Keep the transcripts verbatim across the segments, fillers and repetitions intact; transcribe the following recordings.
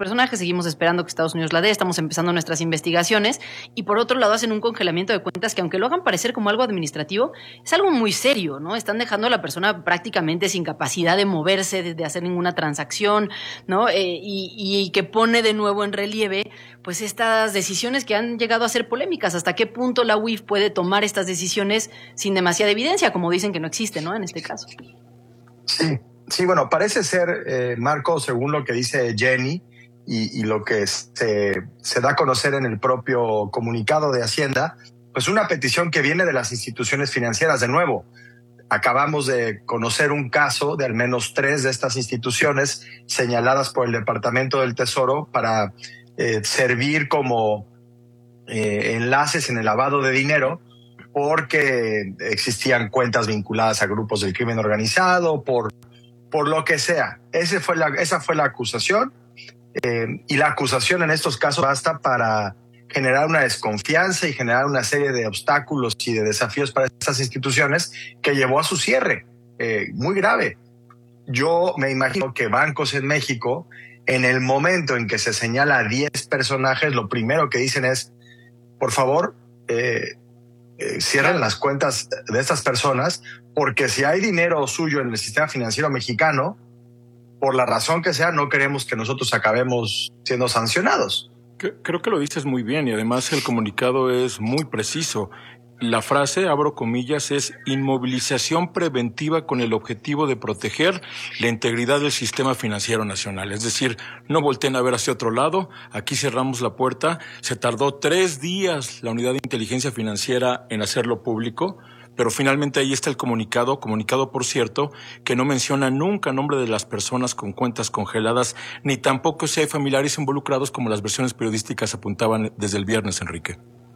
personajes, seguimos esperando que Estados Unidos la dé, estamos empezando nuestras investigaciones y por otro lado hacen un congelamiento de cuentas que aunque lo hagan parecer como algo administrativo, es algo muy serio, ¿no? Están dejando a la persona prácticamente sin capacidad de moverse, de, de hacer ninguna transacción, ¿no? Eh, y, y que pone de nuevo en relieve pues estas decisiones que han llegado a ser polémicas. ¿Hasta qué punto la U I F puede tomar estas decisiones sin demasiada evidencia, como dicen que no existe, ¿no? En este caso. Sí. Sí, bueno, parece ser, eh, Marco, según lo que dice Jenny y, y lo que se, se da a conocer en el propio comunicado de Hacienda, pues una petición que viene de las instituciones financieras. De nuevo, acabamos de conocer un caso de al menos tres de estas instituciones señaladas por el Departamento del Tesoro para eh, servir como eh, enlaces en el lavado de dinero, porque existían cuentas vinculadas a grupos del crimen organizado, por por lo que sea. Ese fue la, esa fue la acusación, eh, y la acusación en estos casos basta para generar una desconfianza y generar una serie de obstáculos y de desafíos para estas instituciones que llevó a su cierre, eh, muy grave. Yo me imagino que bancos en México, en el momento en que se señala a diez personajes, lo primero que dicen es, por favor, eh, Eh, cierren las cuentas de estas personas, porque si hay dinero suyo en el sistema financiero mexicano, por la razón que sea, no queremos que nosotros acabemos siendo sancionados. Creo que lo dices muy bien y además el comunicado es muy preciso. La frase, abro comillas, es inmovilización preventiva con el objetivo de proteger la integridad del sistema financiero nacional. Es decir, no volteen a ver hacia otro lado, aquí cerramos la puerta. Se tardó tres días la unidad de inteligencia financiera en hacerlo público, pero finalmente ahí está el comunicado, comunicado por cierto, que no menciona nunca nombre de las personas con cuentas congeladas, ni tampoco si hay familiares involucrados como las versiones periodísticas apuntaban desde el viernes, Enrique.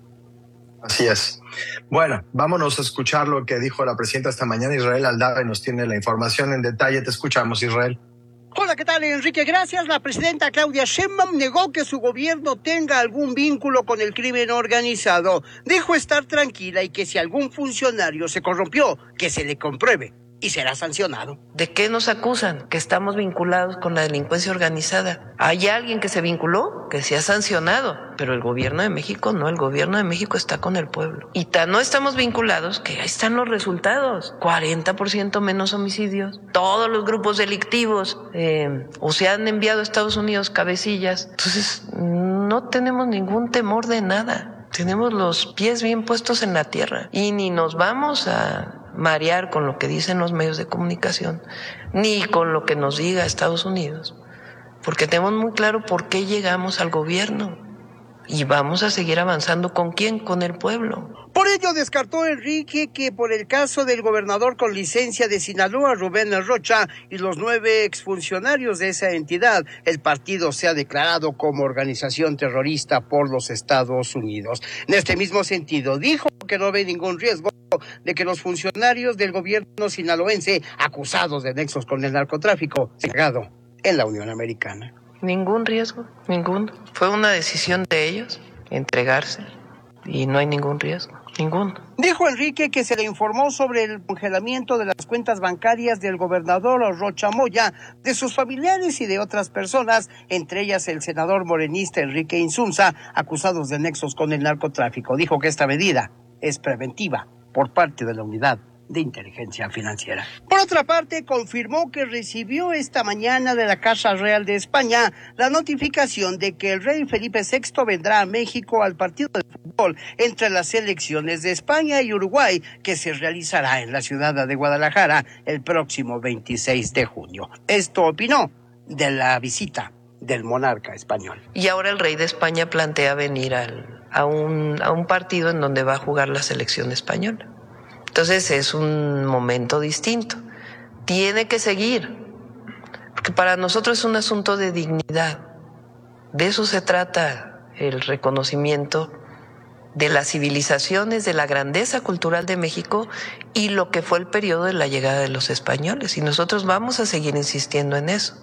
Así es. Bueno, vámonos a escuchar lo que dijo la presidenta esta mañana. Israel Aldave nos tiene la información en detalle. Te escuchamos, Israel. Hola, ¿qué tal, Enrique? Gracias. La presidenta Claudia Sheinbaum negó que su gobierno tenga algún vínculo con el crimen organizado. Dijo estar tranquila y que si algún funcionario se corrompió, que se le compruebe y será sancionado. ¿De qué nos acusan? Que estamos vinculados con la delincuencia organizada. ¿Hay alguien que se vinculó? Que se ha sancionado. Pero el gobierno de México no, el gobierno de México está con el pueblo. Y tan no estamos vinculados que ahí están los resultados. cuarenta por ciento menos homicidios. Todos los grupos delictivos eh, o se han enviado a Estados Unidos cabecillas. Entonces no tenemos ningún temor de nada. Tenemos los pies bien puestos en la tierra y ni nos vamos a marear con lo que dicen los medios de comunicación, ni con lo que nos diga Estados Unidos, porque tenemos muy claro por qué llegamos al gobierno y vamos a seguir avanzando. ¿Con quién? Con el pueblo. Por ello descartó Enrique que por el caso del gobernador con licencia de Sinaloa, Rubén Rocha, y los nueve exfuncionarios de esa entidad, el partido se ha declarado como organización terrorista por los Estados Unidos. En este mismo sentido, dijo que no ve ningún riesgo de que los funcionarios del gobierno sinaloense acusados de nexos con el narcotráfico se hagan cargo en la Unión Americana. Ningún riesgo, ninguno. Fue una decisión de ellos entregarse y no hay ningún riesgo, ninguno. Dijo Enrique que se le informó sobre el congelamiento de las cuentas bancarias del gobernador Rocha Moya, de sus familiares y de otras personas, entre ellas el senador morenista Enrique Insunza, acusados de nexos con el narcotráfico. Dijo que esta medida es preventiva por parte de la unidad de inteligencia financiera. Por otra parte, confirmó que recibió esta mañana de la Casa Real de España la notificación de que el rey Felipe sexto vendrá a México al partido de fútbol entre las selecciones de España y Uruguay, que se realizará en la ciudad de Guadalajara el próximo veintiséis de junio. Esto opinó de la visita del monarca español. Y ahora el rey de España plantea venir al, a, un, a un partido en donde va a jugar la selección española. Entonces es un momento distinto. Tiene que seguir, porque para nosotros es un asunto de dignidad. De eso se trata el reconocimiento de las civilizaciones, de la grandeza cultural de México y lo que fue el periodo de la llegada de los españoles. Y nosotros vamos a seguir insistiendo en eso.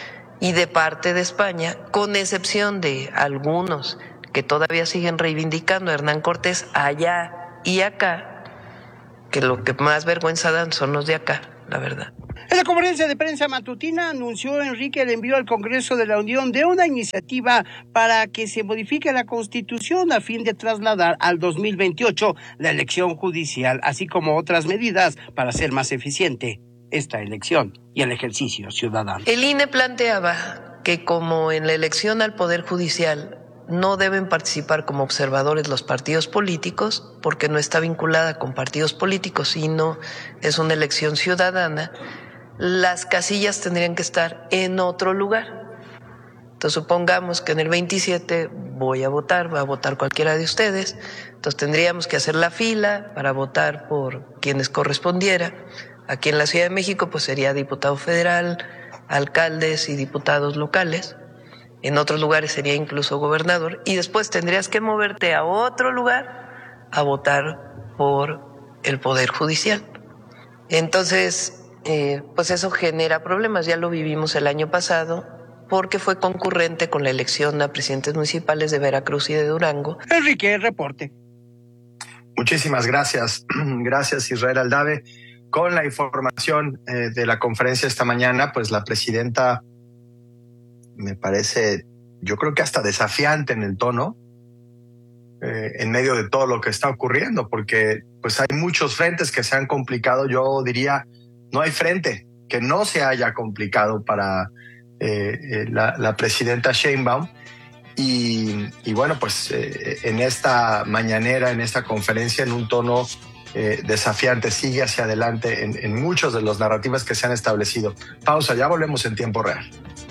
Y de parte de España, con excepción de algunos que todavía siguen reivindicando a Hernán Cortés allá y acá, que lo que más vergüenza dan son los de acá, la verdad. En la conferencia de prensa matutina anunció Enrique el envío al Congreso de la Unión de una iniciativa para que se modifique la Constitución a fin de trasladar al dos mil veintiocho la elección judicial, así como otras medidas para hacer más eficiente esta elección y el ejercicio ciudadano. El I N E planteaba que como en la elección al Poder Judicial no deben participar como observadores los partidos políticos, porque no está vinculada con partidos políticos, sino es una elección ciudadana, las casillas tendrían que estar en otro lugar. Entonces supongamos que en el veintisiete voy a votar, va a votar cualquiera de ustedes, entonces tendríamos que hacer la fila para votar por quienes correspondiera. Aquí en la Ciudad de México pues sería diputado federal, alcaldes y diputados locales. En otros lugares sería incluso gobernador, y después tendrías que moverte a otro lugar a votar por el Poder Judicial. Entonces, eh, pues eso genera problemas, ya lo vivimos el año pasado, porque fue concurrente con la elección a presidentes municipales de Veracruz y de Durango. Enrique, reporte. Muchísimas gracias. Gracias, Israel Aldave. Con la información eh, de la conferencia esta mañana, pues la presidenta me parece, yo creo que hasta desafiante en el tono, eh, en medio de todo lo que está ocurriendo, porque pues hay muchos frentes que se han complicado. Yo diría, no hay frente que no se haya complicado para eh, eh, la, la presidenta Sheinbaum. Y, y bueno, pues eh, en esta mañanera, en esta conferencia, en un tono eh, desafiante, sigue hacia adelante en, en muchos de los narrativas que se han establecido. Pausa, ya volvemos en tiempo real.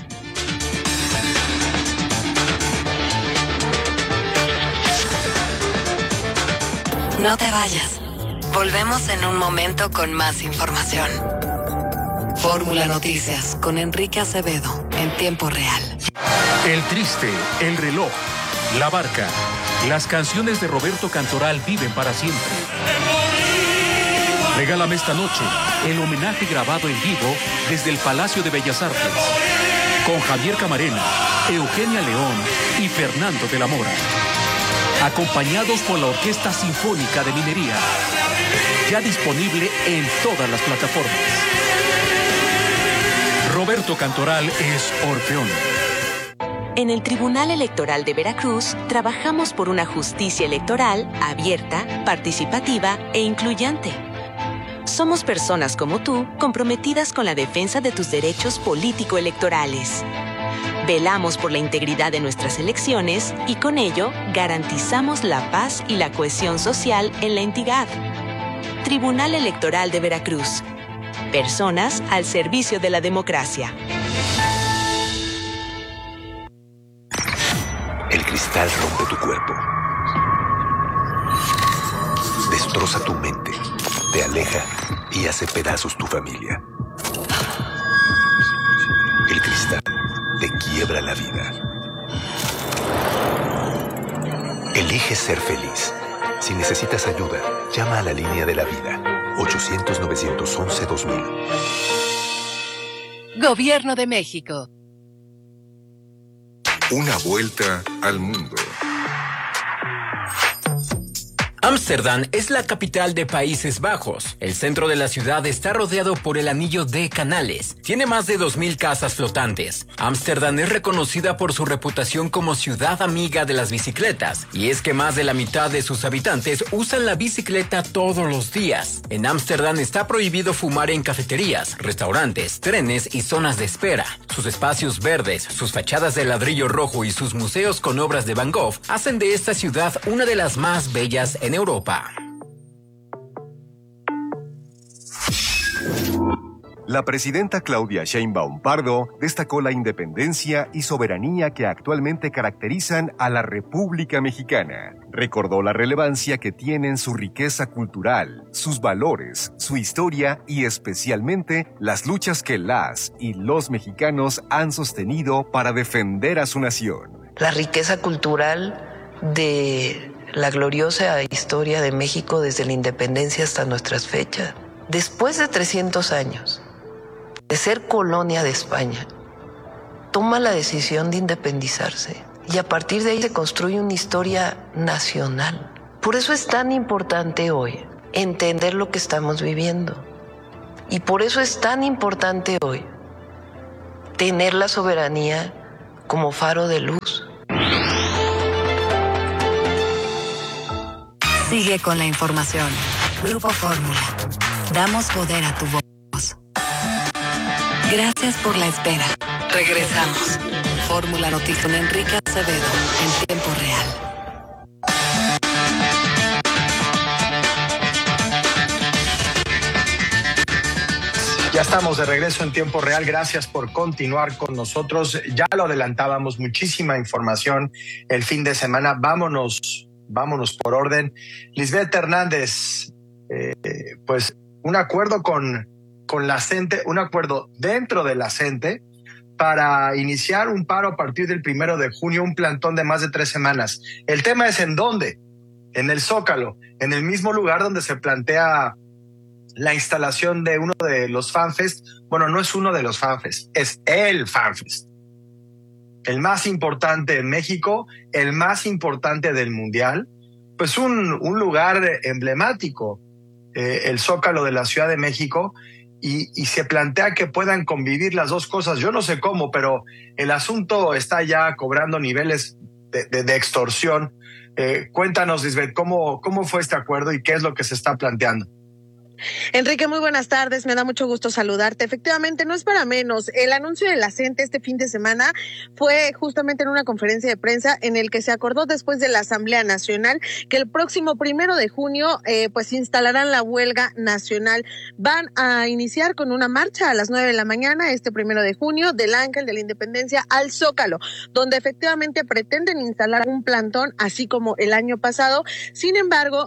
No te vayas. Volvemos en un momento con más información. Fórmula Noticias con Enrique Acevedo en tiempo real. El Triste, El Reloj, La Barca. Las canciones de Roberto Cantoral viven para siempre. Regálame esta noche el homenaje grabado en vivo desde el Palacio de Bellas Artes, con Javier Camarena, Eugenia León y Fernando de la Mora, acompañados por la Orquesta Sinfónica de Minería, ya disponible en todas las plataformas. Roberto Cantoral es Orfeón. En el Tribunal Electoral de Veracruz trabajamos por una justicia electoral abierta, participativa e incluyente. Somos personas como tú comprometidas con la defensa de tus derechos político-electorales. Velamos por la integridad de nuestras elecciones y con ello garantizamos la paz y la cohesión social en la entidad. Tribunal Electoral de Veracruz. Personas al servicio de la democracia. El cristal rompe tu cuerpo. Destroza tu mente, te aleja y hace pedazos tu familia. El cristal te quiebra la vida. Elige ser feliz. Si necesitas ayuda, llama a la línea de la vida. ochocientos, novecientos once, dos mil. Gobierno de México. Una vuelta al mundo. Ámsterdam es la capital de Países Bajos. El centro de la ciudad está rodeado por el anillo de canales. Tiene más de dos mil casas flotantes. Ámsterdam es reconocida por su reputación como ciudad amiga de las bicicletas. Y es que más de la mitad de sus habitantes usan la bicicleta todos los días. En Ámsterdam está prohibido fumar en cafeterías, restaurantes, trenes y zonas de espera. Sus espacios verdes, sus fachadas de ladrillo rojo y sus museos con obras de Van Gogh hacen de esta ciudad una de las más bellas en Europa. La presidenta Claudia Sheinbaum Pardo destacó la independencia y soberanía que actualmente caracterizan a la República Mexicana. Recordó la relevancia que tienen su riqueza cultural, sus valores, su historia y especialmente las luchas que las y los mexicanos han sostenido para defender a su nación. La riqueza cultural de la gloriosa historia de México desde la independencia hasta nuestras fechas. Después de trescientos años de ser colonia de España, toma la decisión de independizarse y a partir de ahí se construye una historia nacional. Por eso es tan importante hoy entender lo que estamos viviendo Y por eso es tan importante hoy tener la soberanía como faro de luz. Sigue con la información. Grupo Fórmula. Damos poder a tu voz. Gracias por la espera. Regresamos. Fórmula Noticias con Enrique Acevedo en tiempo real. Ya estamos de regreso en tiempo real. Gracias por continuar con nosotros. Ya lo adelantábamos, muchísima información el fin de semana. Vámonos, vámonos por orden. Lisbeth Hernández, eh, pues un acuerdo con, con la CENTE, un acuerdo dentro de la CENTE para iniciar un paro a partir del primero de junio, un plantón de más de tres semanas. El tema es en dónde, en el Zócalo, en el mismo lugar donde se plantea la instalación de uno de los FanFest. Bueno, no es uno de los FanFest, es el FanFest. El más importante en México, el más importante del Mundial. Pues un, un lugar emblemático, eh, el Zócalo de la Ciudad de México, y, y se plantea que puedan convivir las dos cosas. Yo no sé cómo, pero el asunto está ya cobrando niveles de, de, de extorsión. Eh, cuéntanos, Lisbeth, ¿cómo, ¿cómo fue este acuerdo y qué es lo que se está planteando? Enrique, muy buenas tardes, me da mucho gusto saludarte. Efectivamente, no es para menos. El anuncio de la CENTE este fin de semana fue justamente en una conferencia de prensa en el que se acordó después de la Asamblea Nacional que el próximo primero de junio eh, pues instalarán la huelga nacional. Van a iniciar con una marcha a las nueve de la mañana este primero de junio del Ángel de la Independencia al Zócalo, donde efectivamente pretenden instalar un plantón así como el año pasado. Sin embargo,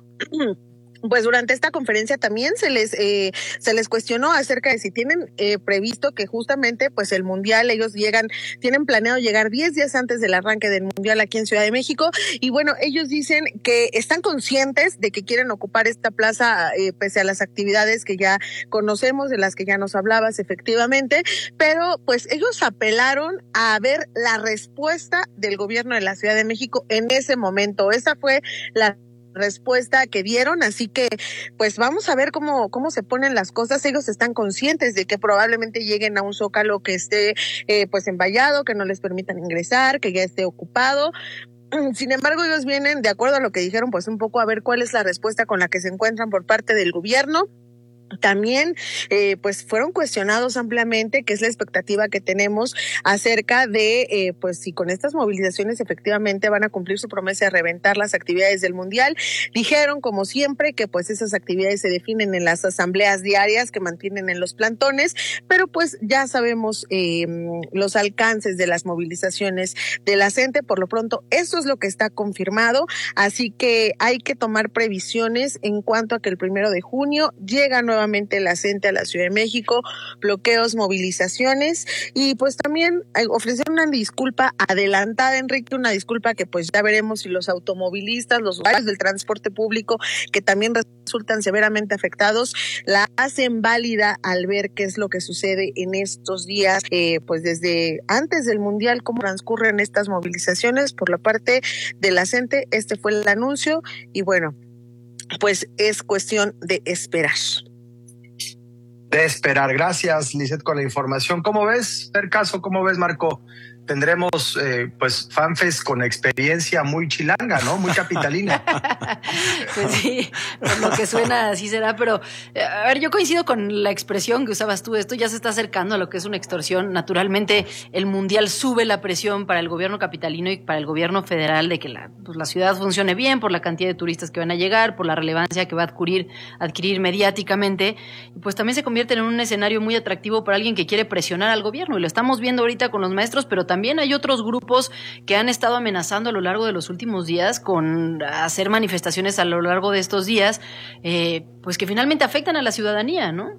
pues durante esta conferencia también se les eh, se les cuestionó acerca de si tienen eh, previsto que justamente pues el Mundial, ellos llegan, tienen planeado llegar diez días antes del arranque del Mundial aquí en Ciudad de México, y bueno, ellos dicen que están conscientes de que quieren ocupar esta plaza eh, pese a las actividades que ya conocemos, de las que ya nos hablabas efectivamente, pero pues ellos apelaron a ver la respuesta del gobierno de la Ciudad de México en ese momento. Esa fue la respuesta que dieron, así que pues vamos a ver cómo cómo se ponen las cosas. Ellos están conscientes de que probablemente lleguen a un Zócalo que esté eh, pues envallado, que no les permitan ingresar, que ya esté ocupado. Sin embargo, ellos vienen, de acuerdo a lo que dijeron, pues un poco a ver cuál es la respuesta con la que se encuentran por parte del gobierno. También, eh, pues fueron cuestionados ampliamente, que es la expectativa que tenemos acerca de, eh, pues si con estas movilizaciones efectivamente van a cumplir su promesa de reventar las actividades del Mundial. Dijeron, como siempre, que pues esas actividades se definen en las asambleas diarias que mantienen en los plantones, pero pues ya sabemos eh, los alcances de las movilizaciones de la CENTE. Por lo pronto, eso es lo que está confirmado, así que hay que tomar previsiones en cuanto a que el primero de junio llega nuevamente la CENTE a la Ciudad de México, bloqueos, movilizaciones, y pues también ofrecer una disculpa adelantada, Enrique, una disculpa que pues ya veremos si los automovilistas, los usuarios del transporte público, que también resultan severamente afectados, la hacen válida al ver qué es lo que sucede en estos días, eh, pues desde antes del Mundial, cómo transcurren estas movilizaciones por la parte de la CENTE. Este fue el anuncio y bueno, pues es cuestión de esperar. De esperar. Gracias, Lisette, con la información. ¿Cómo ves, per caso? ¿Cómo ves, Marco? Tendremos, eh, pues, FanFest con experiencia muy chilanga, ¿no? Muy capitalina. Pues sí, por lo que suena así será, pero a ver, yo coincido con la expresión que usabas tú. Esto ya se está acercando a lo que es una extorsión. Naturalmente, el Mundial sube la presión para el gobierno capitalino y para el gobierno federal de que la, pues, la ciudad funcione bien por la cantidad de turistas que van a llegar, por la relevancia que va a adquirir, adquirir mediáticamente, y pues también se convierte en un escenario muy atractivo para alguien que quiere presionar al gobierno, y lo estamos viendo ahorita con los maestros, pero también También hay otros grupos que han estado amenazando a lo largo de los últimos días con hacer manifestaciones a lo largo de estos días, eh, pues que finalmente afectan a la ciudadanía, ¿no?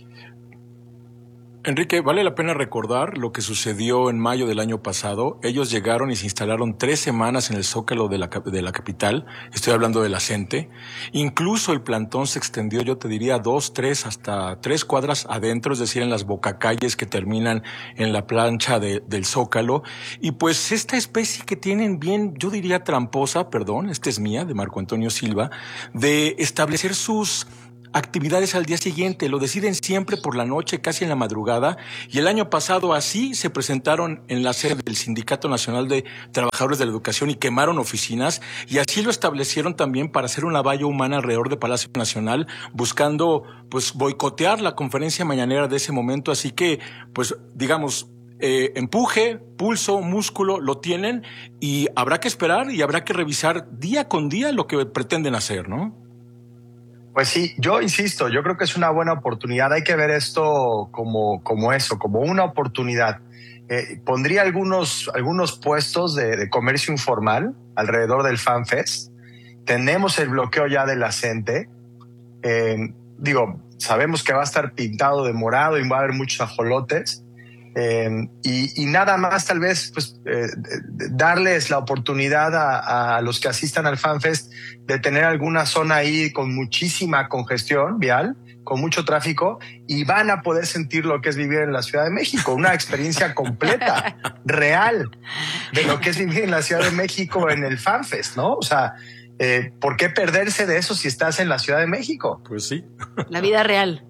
Enrique, vale la pena recordar lo que sucedió en mayo del año pasado. Ellos llegaron y se instalaron tres semanas en el Zócalo de la, de la capital. Estoy hablando de la CENTE. Incluso el plantón se extendió, yo te diría, dos, tres, hasta tres cuadras adentro, es decir, en las bocacalles que terminan en la plancha de, del Zócalo. Y pues esta especie que tienen bien, yo diría tramposa, perdón, esta es mía, de Marco Antonio Silva, de establecer sus actividades al día siguiente, lo deciden siempre por la noche, casi en la madrugada, y el año pasado así se presentaron en la sede del Sindicato Nacional de Trabajadores de la Educación y quemaron oficinas, y así lo establecieron también para hacer una valla humana alrededor de Palacio Nacional, buscando pues boicotear la conferencia mañanera de ese momento, así que pues digamos, eh, empuje, pulso, músculo, lo tienen, y habrá que esperar y habrá que revisar día con día lo que pretenden hacer, ¿no? Pues sí, yo insisto, yo creo que es una buena oportunidad. Hay que ver esto como, como eso, como una oportunidad. Eh, pondría algunos, algunos puestos de, de comercio informal alrededor del FanFest. Tenemos el bloqueo ya de la CENTE. Eh, digo, sabemos que va a estar pintado de morado y va a haber muchos ajolotes. Eh, y, y nada más tal vez pues eh, darles la oportunidad a, a los que asistan al FanFest de tener alguna zona ahí con muchísima congestión vial, con mucho tráfico, y van a poder sentir lo que es vivir en la Ciudad de México, una experiencia completa, real, de lo que es vivir en la Ciudad de México en el FanFest, ¿no? O sea, eh, ¿por qué perderse de eso si estás en la Ciudad de México? Pues sí. La vida real.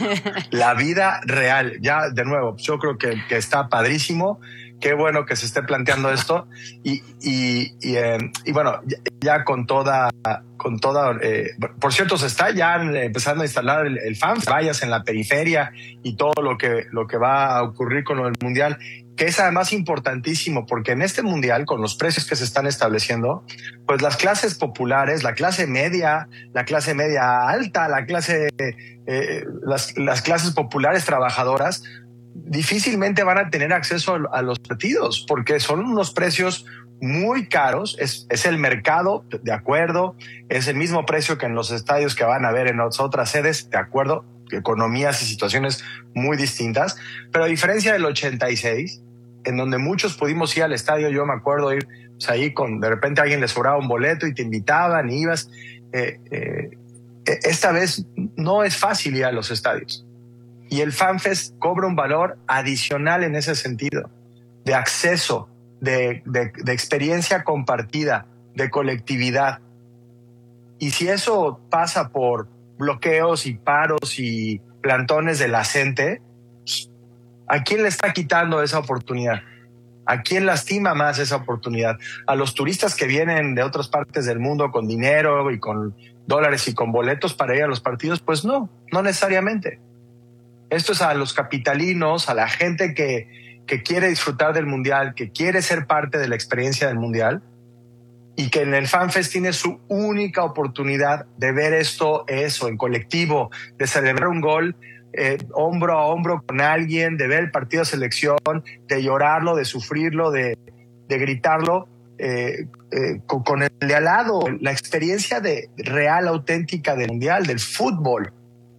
La vida real. Ya, de nuevo, yo creo que, que está padrísimo. Qué bueno que se esté planteando esto. Y, y, y, eh, y bueno, ya, ya con toda, con toda, eh, por cierto, se está ya empezando a instalar el, el FanFest, vallas en la periferia y todo lo que, lo que va a ocurrir con el Mundial, que es además importantísimo, porque en este Mundial, con los precios que se están estableciendo, pues las clases populares, la clase media, la clase media alta, la clase, eh, las, las clases populares trabajadoras, difícilmente van a tener acceso a los partidos, porque son unos precios muy caros. Es, es el mercado, de acuerdo, es el mismo precio que en los estadios que van a ver en otras sedes, de acuerdo, economías y situaciones muy distintas, pero a diferencia del ochenta y seis, en donde muchos pudimos ir al estadio, yo me acuerdo ir pues, ahí con, de repente a alguien le sobraba un boleto y te invitaban y ibas, eh, eh, esta vez no es fácil ir a los estadios. Y el FanFest cobra un valor adicional en ese sentido, de acceso, de, de, de experiencia compartida, de colectividad. Y si eso pasa por bloqueos y paros y plantones de la CENTE, ¿a quién le está quitando esa oportunidad? ¿A quién lastima más esa oportunidad? ¿A los turistas que vienen de otras partes del mundo con dinero y con dólares y con boletos para ir a los partidos? Pues no, no necesariamente. Esto es a los capitalinos, a la gente que, que quiere disfrutar del Mundial, que quiere ser parte de la experiencia del Mundial, y que en el FanFest tiene su única oportunidad de ver esto, eso, en colectivo, de celebrar un gol eh, hombro a hombro con alguien, de ver el partido de selección, de llorarlo, de sufrirlo, de, de gritarlo eh, eh, con, con el de al lado, la experiencia de real, auténtica del Mundial, del fútbol.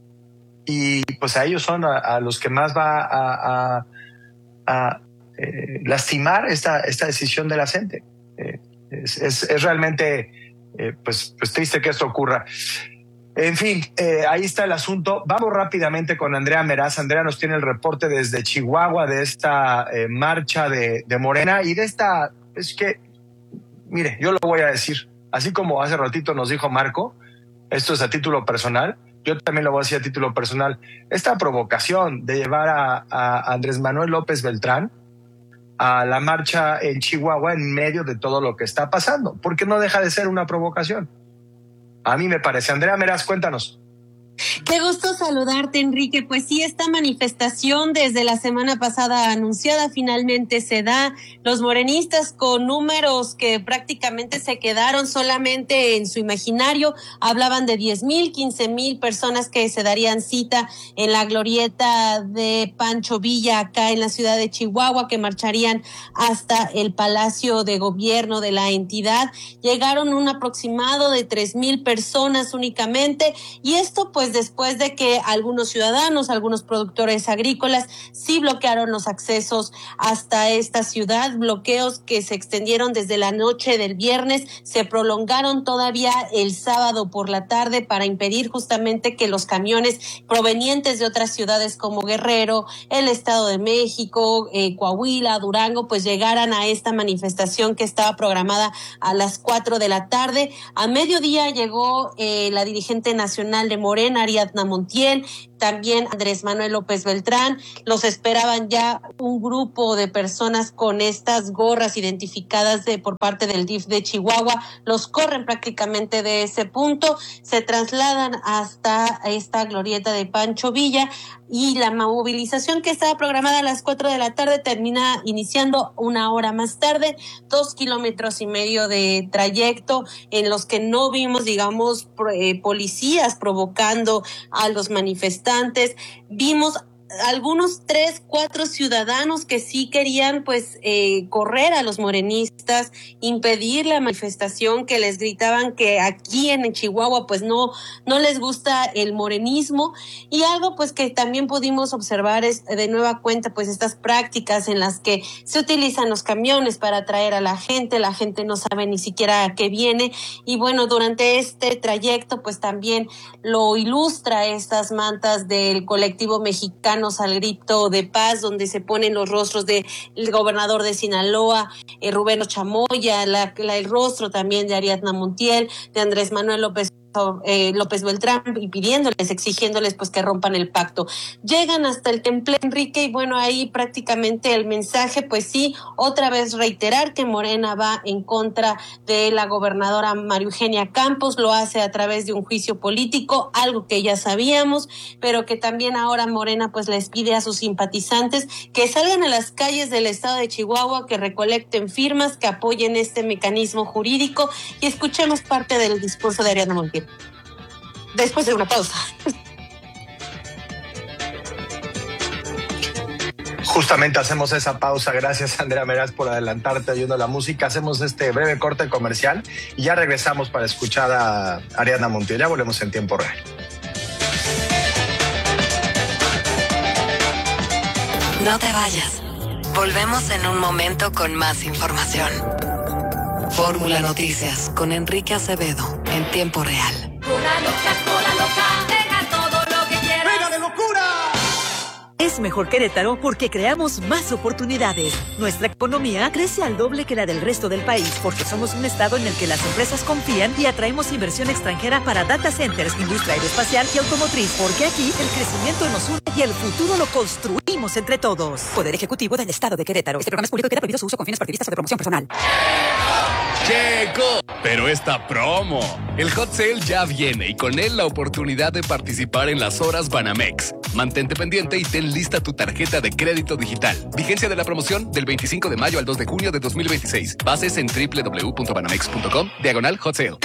Y pues a ellos son a, a los que más va a, a, a eh, lastimar esta, esta decisión de la CENTE. Eh, es, es, es realmente eh, pues, pues triste que esto ocurra. En fin, eh, ahí está el asunto. Vamos rápidamente con Andrea Meraz. Andrea nos tiene el reporte desde Chihuahua de esta eh, marcha de, de Morena y de esta, es que, mire, yo lo voy a decir, así como hace ratito nos dijo Marco, esto es a título personal, yo también lo voy a decir a título personal, esta provocación de llevar a, a Andrés Manuel López Beltrán a la marcha en Chihuahua en medio de todo lo que está pasando, porque no deja de ser una provocación. A mí me parece. Andrea Meraz, cuéntanos. Qué gusto saludarte, Enrique. Pues sí, esta manifestación desde la semana pasada anunciada finalmente se da. Los morenistas con números que prácticamente se quedaron solamente en su imaginario hablaban de diez mil, quince mil personas que se darían cita en la glorieta de Pancho Villa acá en la ciudad de Chihuahua, que marcharían hasta el Palacio de Gobierno de la entidad. Llegaron un aproximado de tres mil personas únicamente, y esto pues después de que algunos ciudadanos, algunos productores agrícolas sí bloquearon los accesos hasta esta ciudad, bloqueos que se extendieron desde la noche del viernes, se prolongaron todavía el sábado por la tarde para impedir justamente que los camiones provenientes de otras ciudades como Guerrero, el Estado de México, eh, Coahuila, Durango, pues llegaran a esta manifestación que estaba programada a las cuatro de la tarde. A mediodía llegó eh, la dirigente nacional de Morena, Ariadna Montiel, también Andrés Manuel López Beltrán. Los esperaban ya un grupo de personas con estas gorras identificadas de, por parte del D I F de Chihuahua. Los corren prácticamente de ese punto, se trasladan hasta esta glorieta de Pancho Villa, y la movilización que estaba programada a las cuatro de la tarde termina iniciando una hora más tarde, dos kilómetros y medio de trayecto en los que no vimos, digamos, eh, policías provocando a los manifestantes. Vimos algunos tres, cuatro ciudadanos que sí querían pues eh, correr a los morenistas, impedir la manifestación, que les gritaban que aquí en Chihuahua pues no, no les gusta el morenismo. Y algo pues que también pudimos observar es de nueva cuenta pues estas prácticas en las que se utilizan los camiones para traer a la gente, la gente no sabe ni siquiera a qué viene, y bueno, durante este trayecto pues también lo ilustra estas mantas del colectivo mexicano al grito de paz, donde se ponen los rostros del gobernador de Sinaloa, eh, Rubén Chamoya, la, la, el rostro también de Ariadna Montiel, de Andrés Manuel López Eh, López Beltrán, y pidiéndoles, exigiéndoles pues que rompan el pacto. Llegan hasta el Temple Enrique, y bueno, ahí prácticamente el mensaje, pues sí, otra vez reiterar que Morena va en contra de la gobernadora María Eugenia Campos, lo hace a través de un juicio político, algo que ya sabíamos, pero que también ahora Morena pues les pide a sus simpatizantes que salgan a las calles del estado de Chihuahua, que recolecten firmas, que apoyen este mecanismo jurídico, y escuchemos parte del discurso de Ariadna Montiel después de una pausa. Justamente hacemos esa pausa. Gracias, Andrea Meraz, por adelantarte oyendo la música. Hacemos este breve corte comercial y ya regresamos para escuchar a Ariadna Montiel. Ya volvemos en tiempo real. No te vayas. Volvemos en un momento con más información. Fórmula Noticias con Enrique Acevedo en tiempo real. Cola loca, cola loca, deja todo lo que quieras. ¡Venga de locura! Es mejor Querétaro porque creamos más oportunidades. Nuestra economía crece al doble que la del resto del país porque somos un estado en el que las empresas confían y atraemos inversión extranjera para data centers, industria aeroespacial y automotriz. Porque aquí el crecimiento nos une y el futuro lo construimos entre todos. Poder Ejecutivo del Estado de Querétaro. Este programa es público y queda prohibido su uso con fines partidistas o de promoción personal. Llegó, pero esta promo. El Hot Sale ya viene y con él la oportunidad de participar en las horas Banamex. Mantente pendiente y ten lista tu tarjeta de crédito digital. Vigencia de la promoción del veinticinco de mayo al dos de junio de dos mil veintiséis. Bases en doble u doble u doble u punto banamex punto com, diagonal Hot Sale.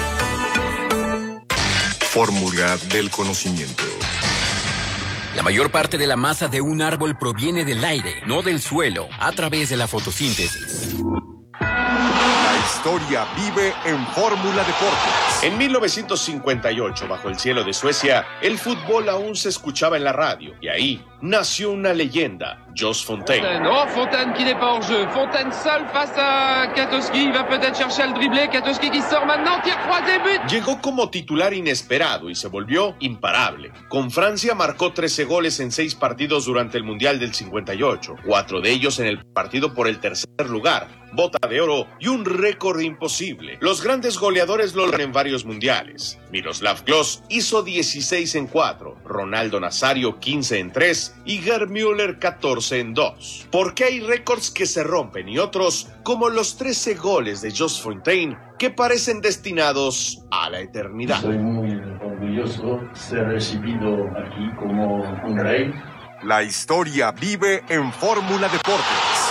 Fórmula del conocimiento. La mayor parte de la masa de un árbol proviene del aire, no del suelo, a través de la fotosíntesis. La historia vive en Fórmula Deportes. En mil novecientos cincuenta y ocho, bajo el cielo de Suecia, el fútbol aún se escuchaba en la radio. Y ahí nació una leyenda, Jos Fontaine. Oh, Fontaine qui n'est pas hors jeu. Fontaine seul face à Katowski. Il va peut-être chercher el dribbler. Katowski qui sort maintenant. Tire croisé, but. Llegó como titular inesperado y se volvió imparable. Con Francia marcó trece goles en seis partidos durante el Mundial del cincuenta y ocho. Cuatro de ellos en el partido por el tercer lugar, bota de oro y un récord imposible. Los grandes goleadores lo logran en varios mundiales. Miroslav Klose hizo dieciséis en cuatro, Ronaldo Nazario quince en tres y Gerd Müller catorce en dos. Porque hay récords que se rompen y otros, como los trece goles de Jos Fontaine, que parecen destinados a la eternidad. Soy muy orgulloso de ser recibido aquí como un rey. La historia vive en Fórmula Deportes.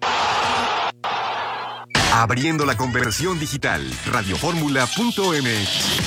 Abriendo la conversión digital, radioformula punto m x.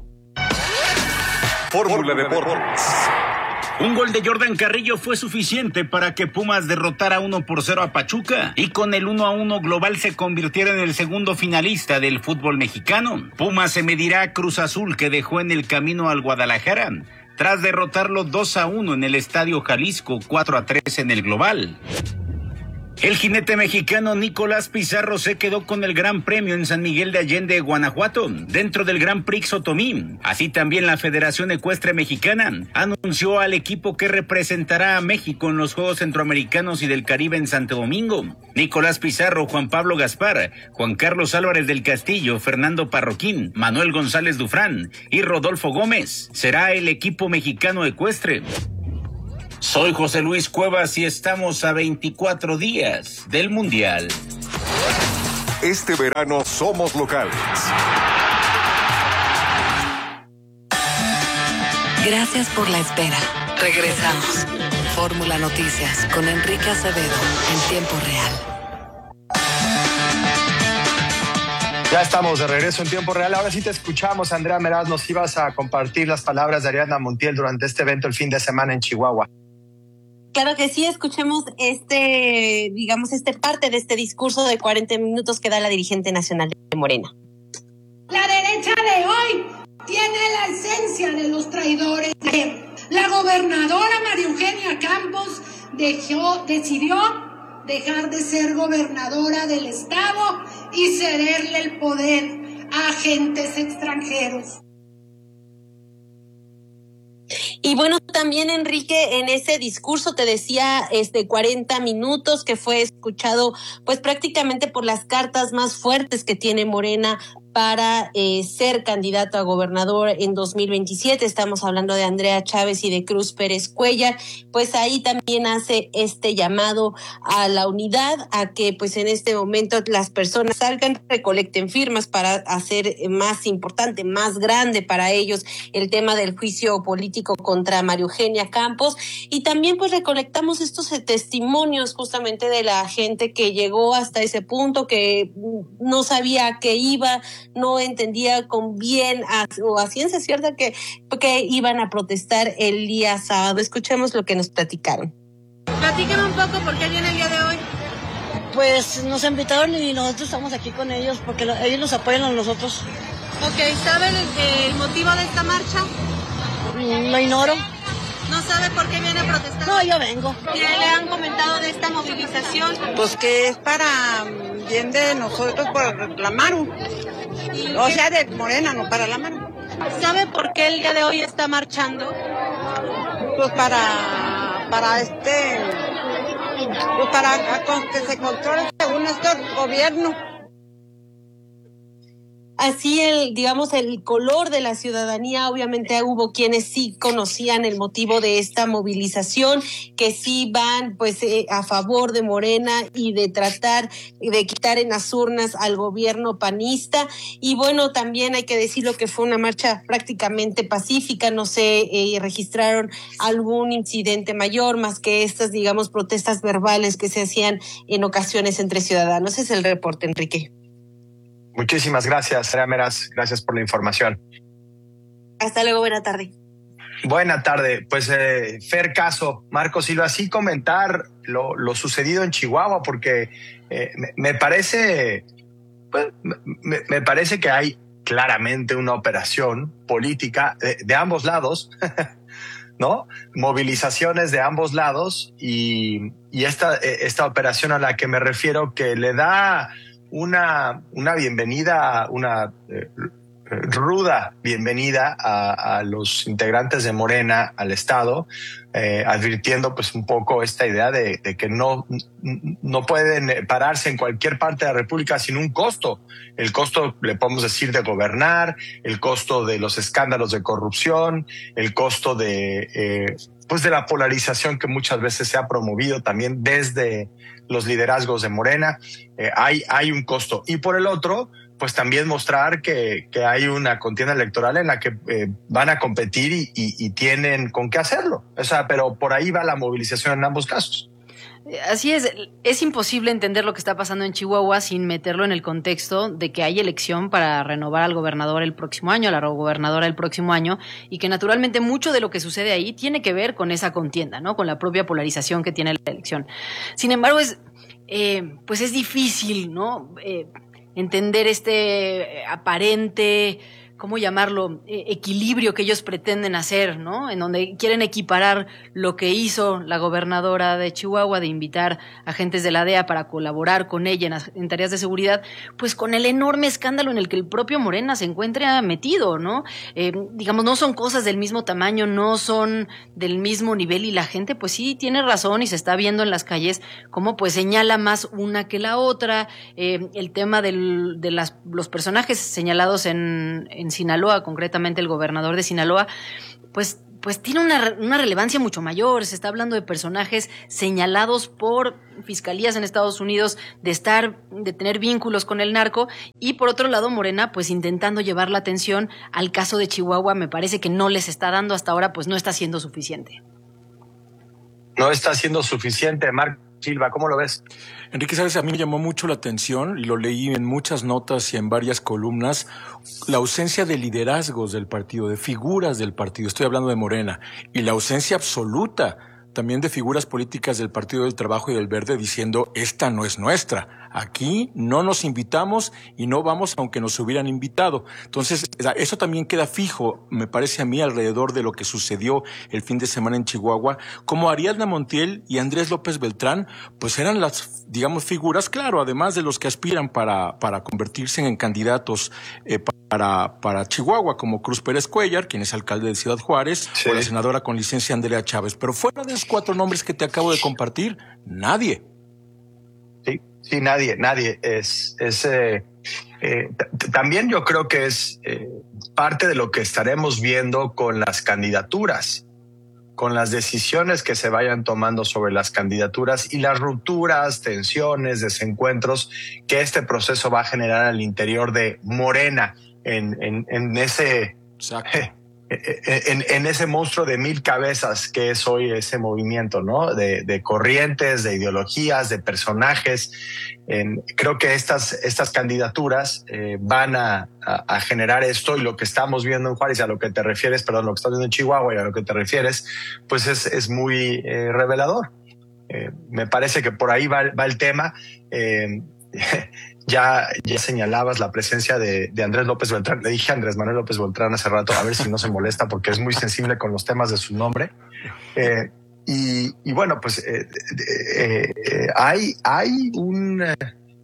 Fórmula Deportes. Un gol de Jordan Carrillo fue suficiente para que Pumas derrotara uno por cero a Pachuca y con el uno a uno global se convirtiera en el segundo finalista del fútbol mexicano. Pumas se medirá a Cruz Azul, que dejó en el camino al Guadalajara tras derrotarlo dos a uno en el Estadio Jalisco, cuatro a tres en el global. El jinete mexicano Nicolás Pizarro se quedó con el Gran Premio en San Miguel de Allende, Guanajuato, dentro del Gran Prix Otomí. Así también la Federación Ecuestre Mexicana anunció al equipo que representará a México en los Juegos Centroamericanos y del Caribe en Santo Domingo. Nicolás Pizarro, Juan Pablo Gaspar, Juan Carlos Álvarez del Castillo, Fernando Parroquín, Manuel González Dufrán y Rodolfo Gómez será el equipo mexicano ecuestre. Soy José Luis Cuevas y estamos a veinticuatro días del Mundial. Este verano somos locales. Gracias por la espera. Regresamos. Fórmula Noticias con Enrique Acevedo en tiempo real. Ya estamos de regreso en tiempo real. Ahora sí te escuchamos, Andrea Meraz. Nos ibas a compartir las palabras de Ariadna Montiel durante este evento el fin de semana en Chihuahua. Claro que sí, escuchemos este, digamos, este parte de este discurso de cuarenta minutos que da la dirigente nacional de Morena. La derecha de hoy tiene la esencia de los traidores. La gobernadora María Eugenia Campos dejó, decidió dejar de ser gobernadora del estado y cederle el poder a agentes extranjeros. Y bueno, también Enrique, en ese discurso te decía este cuarenta minutos que fue escuchado pues prácticamente por las cartas más fuertes que tiene Morena para eh, ser candidato a gobernador en dos mil veintisiete. Estamos hablando de Andrea Chávez y de Cruz Pérez Cuellar. Pues ahí también hace este llamado a la unidad, a que pues en este momento las personas salgan, recolecten firmas para hacer más importante, más grande para ellos el tema del juicio político contra María Eugenia Campos. Y también pues recolectamos estos testimonios justamente de la gente que llegó hasta ese punto, que no sabía a qué iba, no entendía con bien a, o a ciencia cierta que, que iban a protestar el día sábado. Escuchemos lo que nos platicaron. Platíqueme un poco por qué viene el día de hoy. Pues nos invitaron y nosotros estamos aquí con ellos porque lo, ellos nos apoyan a nosotros. Ok, ¿sabe el, el motivo de esta marcha? Lo ignoro. ¿No sabe por qué viene a protestar? No, yo vengo. ¿Qué le han comentado de esta movilización? Pues que es para bien de nosotros por la mano. O sea, de Morena, no para la mano. ¿Sabe por qué el día de hoy está marchando? Pues para, para este, pues para que se controle según este gobierno. Así el, digamos, el color de la ciudadanía, obviamente hubo quienes sí conocían el motivo de esta movilización, que sí van pues eh, a favor de Morena y de tratar de quitar en las urnas al gobierno panista. Y bueno, también hay que decirlo que fue una marcha prácticamente pacífica, no se eh, registraron algún incidente mayor más que estas, digamos, protestas verbales que se hacían en ocasiones entre ciudadanos. Ese es el reporte, Enrique. Muchísimas gracias, Andrea Meraz. Gracias por la información. Hasta luego, buena tarde. Buena tarde. Pues, eh, Fer Caso, Marco Silva, sí comentar lo, lo sucedido en Chihuahua, porque eh, me, me parece, pues, me, me parece que hay claramente una operación política de, de ambos lados, ¿no? Movilizaciones de ambos lados y, y esta, esta operación a la que me refiero que le da una, una bienvenida, una eh, ruda bienvenida a, a los integrantes de Morena al Estado, eh, advirtiendo pues un poco esta idea de, de que no, no pueden pararse en cualquier parte de la República sin un costo. El costo, le podemos decir, de gobernar, el costo de los escándalos de corrupción, el costo de, eh, pues de la polarización que muchas veces se ha promovido también desde los liderazgos de Morena. Eh, hay, hay un costo. Y por el otro, pues también mostrar que, que hay una contienda electoral en la que eh, van a competir y, y, y tienen con qué hacerlo. O sea, pero por ahí va la movilización en ambos casos. Así es, es imposible entender lo que está pasando en Chihuahua sin meterlo en el contexto de que hay elección para renovar al gobernador el próximo año, a la gobernadora el próximo año, y que naturalmente mucho de lo que sucede ahí tiene que ver con esa contienda, ¿no? Con la propia polarización que tiene la elección. Sin embargo, es, eh, pues es difícil, ¿no? Eh, entender este aparente ¿cómo llamarlo?, eh, equilibrio que ellos pretenden hacer, ¿no? En donde quieren equiparar lo que hizo la gobernadora de Chihuahua de invitar agentes de la D E A para colaborar con ella en, en tareas de seguridad, pues con el enorme escándalo en el que el propio Morena se encuentra metido, ¿no? Eh, digamos, no son cosas del mismo tamaño, no son del mismo nivel y la gente pues sí tiene razón y se está viendo en las calles cómo pues señala más una que la otra. Eh, el tema del, de las, los personajes señalados en, en Sinaloa, concretamente el gobernador de Sinaloa, pues, pues tiene una, una relevancia mucho mayor. Se está hablando de personajes señalados por fiscalías en Estados Unidos de estar, de tener vínculos con el narco, y por otro lado Morena pues intentando llevar la atención al caso de Chihuahua. Me parece que no les está dando hasta ahora, pues no está siendo suficiente. No está siendo suficiente, Marc Silva, ¿cómo lo ves? Enrique, sabes, a mí me llamó mucho la atención, y lo leí en muchas notas y en varias columnas, la ausencia de liderazgos del partido, de figuras del partido, estoy hablando de Morena, y la ausencia absoluta también de figuras políticas del Partido del Trabajo y del Verde diciendo, esta no es nuestra, aquí no nos invitamos y no vamos aunque nos hubieran invitado. Entonces, eso también queda fijo, me parece a mí, alrededor de lo que sucedió el fin de semana en Chihuahua, como Ariadna Montiel y Andrés López Beltrán, pues eran las, digamos, figuras, claro, además de los que aspiran para, para convertirse en candidatos eh, para, para Chihuahua, como Cruz Pérez Cuellar, quien es alcalde de Ciudad Juárez, sí, o la senadora con licencia Andrea Chávez. Pero fuera de esos cuatro nombres que te acabo de compartir, nadie. Sí, sí, nadie, nadie. Es, es eh, eh, t- también yo creo que es eh, parte de lo que estaremos viendo con las candidaturas, con las decisiones que se vayan tomando sobre las candidaturas y las rupturas, tensiones, desencuentros que este proceso va a generar al interior de Morena en, en, en ese eh, en, en ese monstruo de mil cabezas que es hoy ese movimiento, ¿no? De, de corrientes, de ideologías, de personajes. En, creo que estas, estas candidaturas eh, van a, a, a generar esto, y lo que estamos viendo en Juárez, a lo que te refieres, perdón, lo que estás viendo en Chihuahua y a lo que te refieres, pues es, es muy eh, revelador. Eh, me parece que por ahí va, va el tema. Eh, Ya, ya señalabas la presencia de, de Andrés López Beltrán. Le dije a Andrés Manuel López Beltrán hace rato, a ver si no se molesta, porque es muy sensible con los temas de su nombre. Eh, y, y bueno, pues eh, eh, eh, hay, hay un... Eh,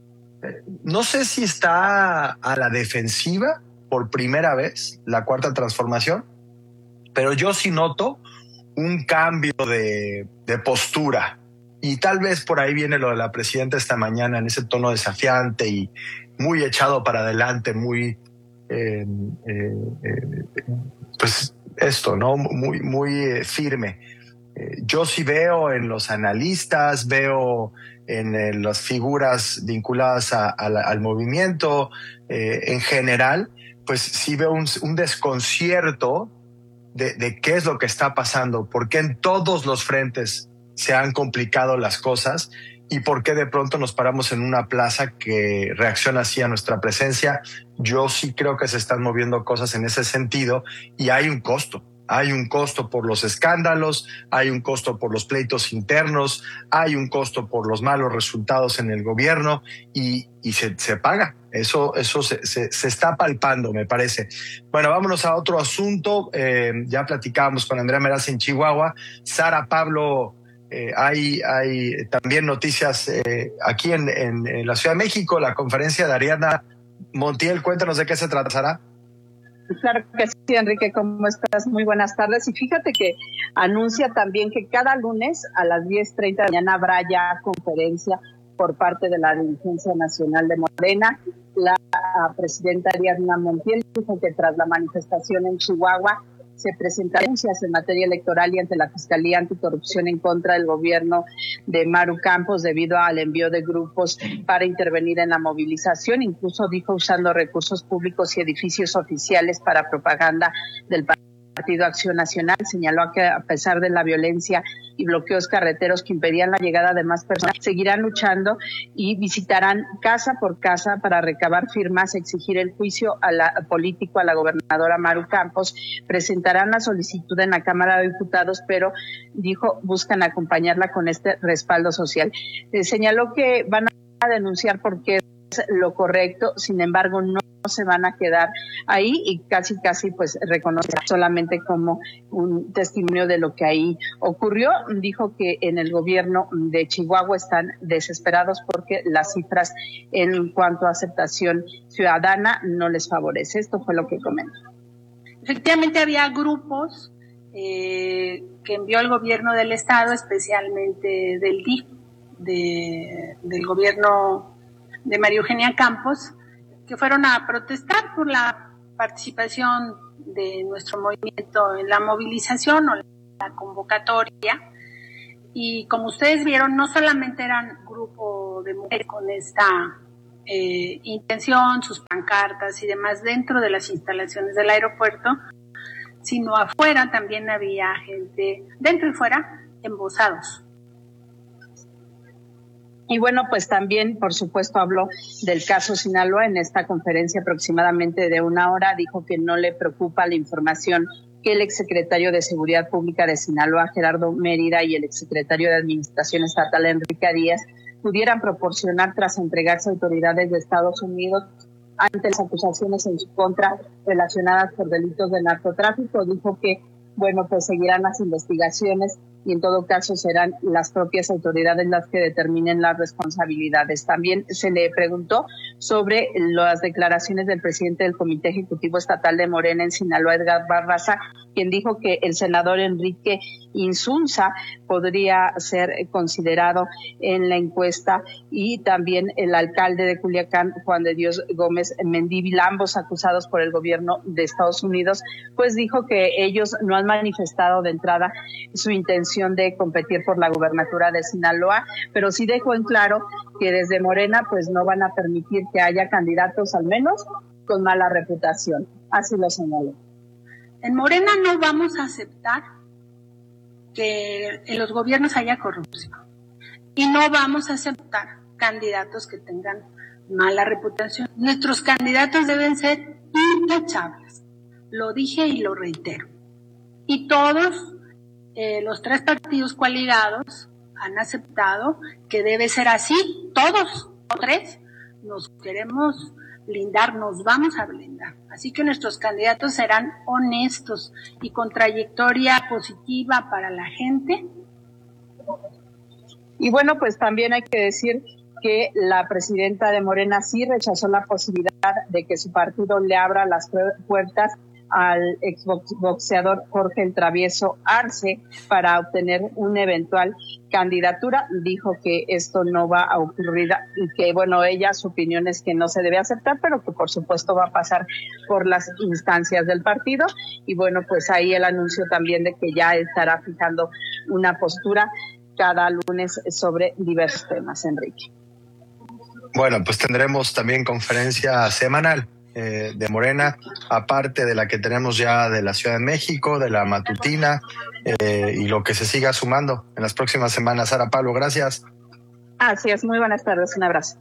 no sé si está a la defensiva por primera vez la Cuarta Transformación, pero yo sí noto un cambio de, de postura. Y tal vez por ahí viene lo de la presidenta esta mañana, en ese tono desafiante y muy echado para adelante, muy, eh, eh, eh, pues esto, ¿no? Muy, muy eh, firme. Eh, yo sí veo en los analistas, veo en eh, las figuras vinculadas a, a la, al movimiento eh, en general, pues sí veo un, un desconcierto de, de qué es lo que está pasando, porque en todos los frentes se han complicado las cosas y por qué de pronto nos paramos en una plaza que reacciona así a nuestra presencia. Yo sí creo que se están moviendo cosas en ese sentido y hay un costo. Hay un costo por los escándalos, hay un costo por los pleitos internos, hay un costo por los malos resultados en el gobierno y, y se, se paga. Eso, eso se, se, se está palpando, me parece. Bueno, vámonos a otro asunto. Eh, ya platicábamos con Andrea Meraz en Chihuahua. Sara, Pablo, Eh, hay, hay también noticias eh, aquí en, en, en la Ciudad de México, la conferencia de Ariadna Montiel. Cuéntanos de qué se trata, Sara. Claro que sí, Enrique, ¿cómo estás? Muy buenas tardes. Y fíjate que anuncia también que cada lunes a las diez treinta de la mañana habrá ya conferencia por parte de la Dirigencia Nacional de Morena. La presidenta Ariadna Montiel dijo que tras la manifestación en Chihuahua se presentan denuncias en materia electoral y ante la Fiscalía Anticorrupción en contra del gobierno de Maru Campos debido al envío de grupos para intervenir en la movilización. Incluso dijo usando recursos públicos y edificios oficiales para propaganda del Partido Acción Nacional. Señaló que a pesar de la violencia y bloqueos carreteros que impedían la llegada de más personas, seguirán luchando y visitarán casa por casa para recabar firmas, exigir el juicio a la, político a la gobernadora Maru Campos. Presentarán la solicitud en la Cámara de Diputados, pero dijo buscan acompañarla con este respaldo social. Eh, señaló que van a denunciar porque es lo correcto, sin embargo no se van a quedar ahí y casi casi pues reconoce solamente como un testimonio de lo que ahí ocurrió. Dijo que en el gobierno de Chihuahua están desesperados porque las cifras en cuanto a aceptación ciudadana no les favorece. Esto fue lo que comentó. Efectivamente había grupos eh, que envió el gobierno del estado, especialmente del D I F, de, del gobierno de María Eugenia Campos, que fueron a protestar por la participación de nuestro movimiento en la movilización o la convocatoria. Y como ustedes vieron, no solamente eran grupo de mujeres con esta eh, intención, sus pancartas y demás dentro de las instalaciones del aeropuerto, sino afuera también había gente, dentro y fuera, embosados. Y bueno, pues también, por supuesto, habló del caso Sinaloa en esta conferencia aproximadamente de una hora. Dijo que no le preocupa la información que el exsecretario de Seguridad Pública de Sinaloa, Gerardo Mérida, y el exsecretario de Administración Estatal, Enrique Díaz, pudieran proporcionar tras entregarse a autoridades de Estados Unidos ante las acusaciones en su contra relacionadas por delitos de narcotráfico. Dijo que, bueno, pues seguirán las investigaciones y en todo caso serán las propias autoridades las que determinen las responsabilidades. También se le preguntó sobre las declaraciones del presidente del Comité Ejecutivo Estatal de Morena en Sinaloa, Edgar Barraza, quien dijo que el senador Enrique Insunza podría ser considerado en la encuesta, y también el alcalde de Culiacán, Juan de Dios Gómez Mendívil, ambos acusados por el gobierno de Estados Unidos, pues dijo que ellos no han manifestado de entrada su intención de competir por la gubernatura de Sinaloa, pero sí dejó en claro que desde Morena pues no van a permitir que haya candidatos, al menos con mala reputación. Así lo señaló. En Morena no vamos a aceptar que en los gobiernos haya corrupción y no vamos a aceptar candidatos que tengan mala reputación. Nuestros candidatos deben ser intachables. Lo dije y lo reitero. Y todos eh, los tres partidos coaligados han aceptado que debe ser así. Todos, los tres, nos queremos blindar, nos vamos a blindar. Así que nuestros candidatos serán honestos y con trayectoria positiva para la gente. Y bueno, pues también hay que decir que la presidenta de Morena sí rechazó la posibilidad de que su partido le abra las puertas al exboxeador Jorge el Travieso Arce para obtener una eventual candidatura. Dijo que esto no va a ocurrir y que, bueno, ella, su opinión es que no se debe aceptar, pero que por supuesto va a pasar por las instancias del partido. Y bueno, pues ahí el anuncio también de que ya estará fijando una postura cada lunes sobre diversos temas, Enrique. Bueno, pues tendremos también conferencia semanal eh, de Morena, aparte de la que tenemos ya de la Ciudad de México, de la matutina eh, y lo que se siga sumando en las próximas semanas. Sara Pablo, gracias. Así es, muy buenas tardes, un abrazo.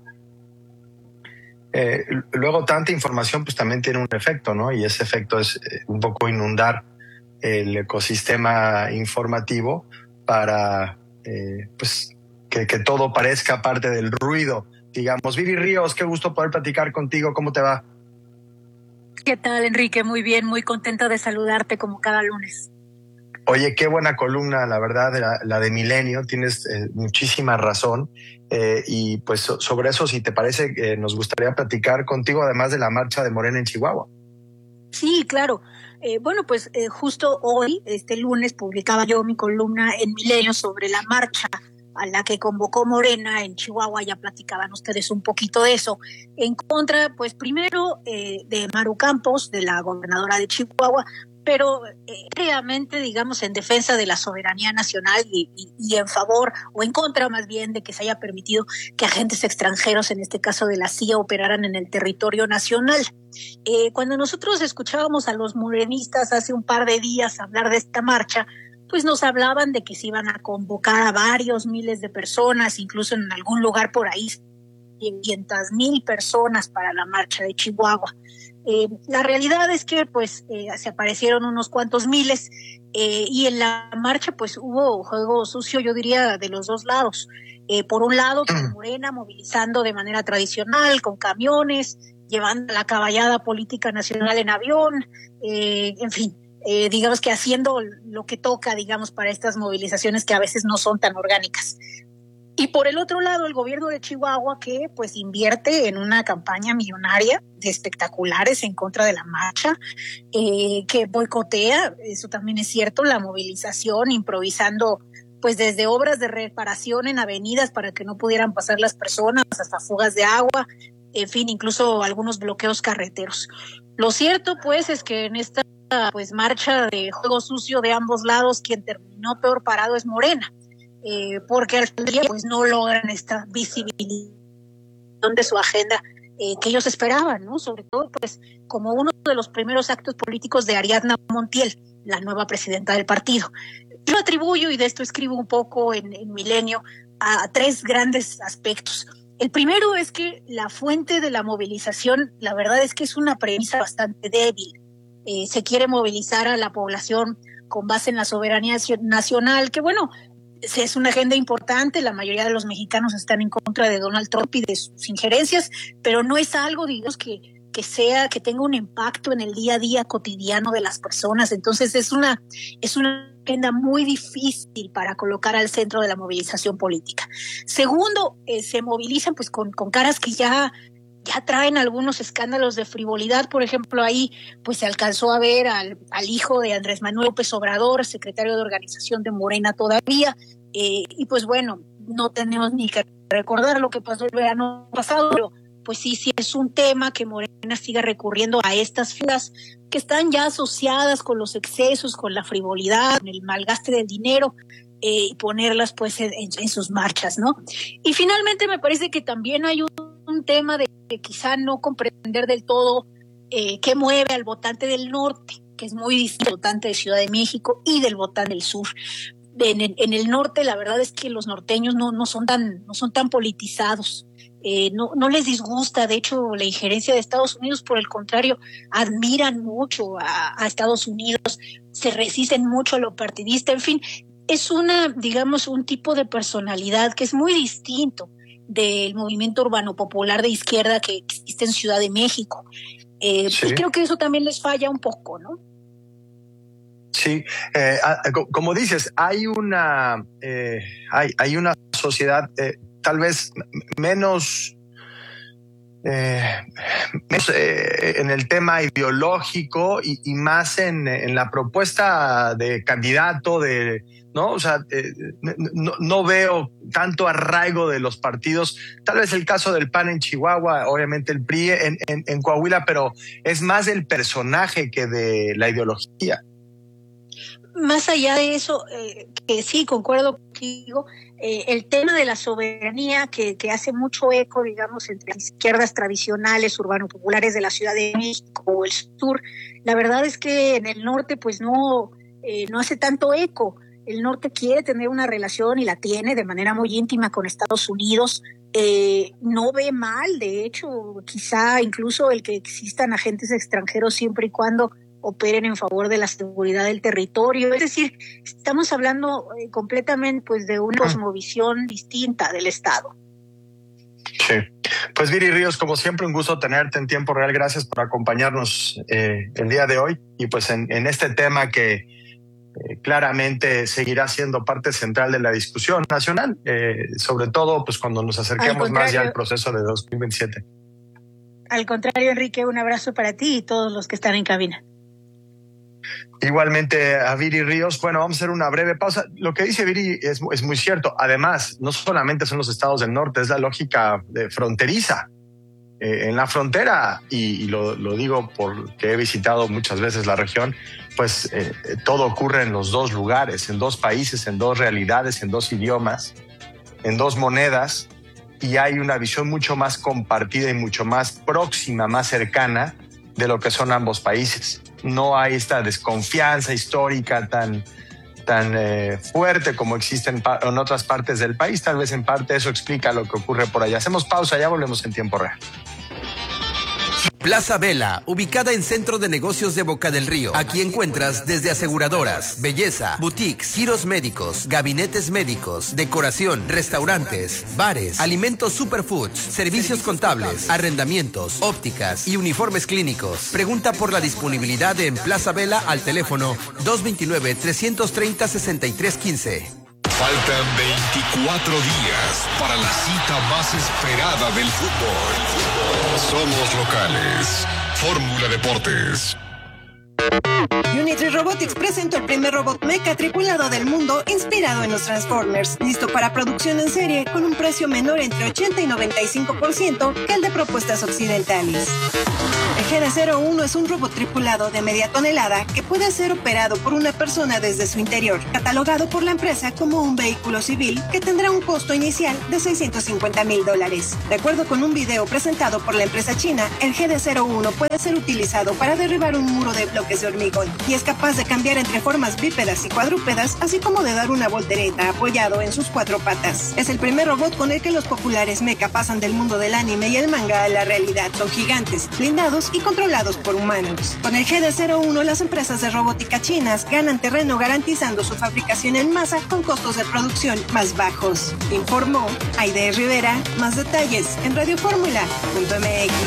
Eh, luego tanta información pues también tiene un efecto, ¿no? Y ese efecto es eh, un poco inundar el ecosistema informativo para eh, pues que, que todo parezca parte del ruido. Digamos, Vivi Ríos, qué gusto poder platicar contigo. ¿Cómo te va? ¿Qué tal, Enrique? Muy bien, muy contenta de saludarte como cada lunes. Oye, qué buena columna, la verdad, la, la de Milenio. Tienes eh, muchísima razón. Eh, y pues so, sobre eso, si te parece, eh, nos gustaría platicar contigo, además de la marcha de Morena en Chihuahua. Sí, claro. Eh, bueno, pues eh, justo hoy, este lunes, publicaba yo mi columna en Milenio sobre la marcha a la que convocó Morena en Chihuahua. Ya platicaban ustedes un poquito de eso, en contra, pues primero eh, de Maru Campos, de la gobernadora de Chihuahua, pero eh, realmente, digamos, en defensa de la soberanía nacional y, y, y en favor, o en contra más bien, de que se haya permitido que agentes extranjeros, en este caso de la C I A, operaran en el territorio nacional. Eh, cuando nosotros escuchábamos a los morenistas hace un par de días hablar de esta marcha, pues nos hablaban de que se iban a convocar a varios miles de personas, incluso en algún lugar por ahí, quinientas mil personas para la marcha de Chihuahua. Eh, la realidad es que pues eh, se aparecieron unos cuantos miles eh, y en la marcha pues hubo juego sucio, yo diría, de los dos lados. Eh, por un lado, pues, Morena movilizando de manera tradicional, con camiones, llevando la caballada política nacional en avión, eh, en fin, eh, digamos que haciendo lo que toca, digamos, para estas movilizaciones que a veces no son tan orgánicas. Y por el otro lado, el gobierno de Chihuahua, que pues invierte en una campaña millonaria de espectaculares en contra de la marcha, eh, que boicotea, eso también es cierto, la movilización, improvisando pues desde obras de reparación en avenidas para que no pudieran pasar las personas, hasta fugas de agua, en fin, incluso algunos bloqueos carreteros. Lo cierto pues es que en esta pues marcha de juego sucio de ambos lados, quien terminó peor parado es Morena. Eh, porque al final pues no logran esta visibilización de su agenda eh, que ellos esperaban, ¿no? Sobre todo pues como uno de los primeros actos políticos de Ariadna Montiel, la nueva presidenta del partido. Yo atribuyo, y de esto escribo un poco en, en Milenio, a, a tres grandes aspectos. El primero es que la fuente de la movilización, la verdad es que es una premisa bastante débil. Eh, se quiere movilizar a la población con base en la soberanía nacional, que bueno, es una agenda importante, la mayoría de los mexicanos están en contra de Donald Trump y de sus injerencias, pero no es algo, digamos, que, que sea, que tenga un impacto en el día a día cotidiano de las personas. Entonces es una, es una agenda muy difícil para colocar al centro de la movilización política. Segundo, eh, se movilizan pues con, con caras que ya ya traen algunos escándalos de frivolidad. Por ejemplo, ahí pues se alcanzó a ver al, al hijo de Andrés Manuel López Obrador, secretario de organización de Morena todavía, eh, y pues bueno, no tenemos ni que recordar lo que pasó el verano pasado, pero pues sí, sí es un tema que Morena siga recurriendo a estas figuras que están ya asociadas con los excesos, con la frivolidad, con el malgaste del dinero, eh, y ponerlas pues en, en sus marchas, ¿no? Y finalmente me parece que también hay un, un tema de que quizá no comprender del todo eh, qué mueve al votante del norte, que es muy distinto al votante de Ciudad de México y del votante del sur. En el, en el norte la verdad es que los norteños no, no son tan, no son tan politizados. Eh, no, no les disgusta, de hecho, la injerencia de Estados Unidos, por el contrario, admiran mucho a, a Estados Unidos, se resisten mucho a lo partidista, en fin, es una, digamos, un tipo de personalidad que es muy distinto del movimiento urbano popular de izquierda que existe en Ciudad de México. Eh, sí. Y creo que eso también les falla un poco, ¿no? Sí, eh, como dices, hay una, eh, hay, hay una sociedad eh, tal vez menos, eh, menos eh, en el tema ideológico y, y más en, en la propuesta de candidato, de ¿no? O sea, eh, no, no veo tanto arraigo de los partidos. Tal vez el caso del P A N en Chihuahua, obviamente el P R I en, en, en Coahuila, pero es más del personaje que de la ideología. Más allá de eso, eh, que sí, concuerdo contigo, eh, el tema de la soberanía que, que hace mucho eco, digamos, entre las izquierdas tradicionales, urbano-populares de la Ciudad de México o el sur, la verdad es que en el norte pues no, eh, no hace tanto eco. El norte quiere tener una relación y la tiene de manera muy íntima con Estados Unidos. Eh, no ve mal, de hecho, quizá incluso el que existan agentes extranjeros siempre y cuando operen en favor de la seguridad del territorio. Es decir, estamos hablando eh, completamente pues de una cosmovisión distinta del Estado. Sí. Pues Viri Ríos, como siempre, un gusto tenerte en tiempo real. Gracias por acompañarnos eh, el día de hoy y pues en, en este tema que Eh, claramente seguirá siendo parte central de la discusión nacional, eh, sobre todo pues cuando nos acerquemos más ya al proceso de dos mil veintisiete. Al contrario, Enrique, un abrazo para ti y todos los que están en cabina. Igualmente a Viri Ríos. Bueno, vamos a hacer una breve pausa. Lo que dice Viri es, es muy cierto. Además, no solamente son los estados del norte, es la lógica de fronteriza. Eh, en la frontera, y, y lo, lo digo porque he visitado muchas veces la región, pues eh, todo ocurre en los dos lugares, en dos países, en dos realidades, en dos idiomas, en dos monedas, y hay una visión mucho más compartida y mucho más próxima, más cercana de lo que son ambos países. No hay esta desconfianza histórica tan, tan eh, fuerte como existe en, en otras partes del país. Tal vez en parte eso explica lo que ocurre por allá. Hacemos pausa, ya volvemos en tiempo real. Plaza Vela, ubicada en Centro de Negocios de Boca del Río. Aquí encuentras desde aseguradoras, belleza, boutiques, giros médicos, gabinetes médicos, decoración, restaurantes, bares, alimentos superfoods, servicios contables, arrendamientos, ópticas y uniformes clínicos. Pregunta por la disponibilidad en Plaza Vela al teléfono dos dos nueve, tres tres cero, seis tres uno cinco. Faltan veinticuatro días para la cita más esperada del fútbol. Somos locales. Fórmula Deportes. Unitree Robotics presentó el primer robot mecha tripulado del mundo inspirado en los Transformers, listo para producción en serie con un precio menor entre ochenta y noventa y cinco por ciento que el de propuestas occidentales. El G D cero uno es un robot tripulado de media tonelada que puede ser operado por una persona desde su interior, catalogado por la empresa como un vehículo civil que tendrá un costo inicial de seiscientos cincuenta mil dólares. De acuerdo con un video presentado por la empresa china, el G D cero uno puede ser utilizado para derribar un muro de bloques de hormigón y es capaz de cambiar entre formas bípedas y cuadrúpedas, así como de dar una voltereta apoyado en sus cuatro patas. Es el primer robot con el que los populares mecha pasan del mundo del anime y el manga a la realidad. Son gigantes, blindados y controlados por humanos. Con el G D cero uno, las empresas de robótica chinas ganan terreno garantizando su fabricación en masa con costos de producción más bajos. Informó Aide Rivera. Más detalles en radio fórmula punto m x.